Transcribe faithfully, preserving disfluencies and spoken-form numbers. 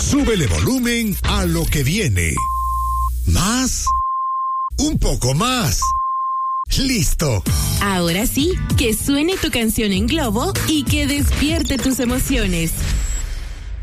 Súbele volumen a lo que viene. Más. Un poco más. Listo. Ahora sí, que suene tu canción en globo y que despierte tus emociones.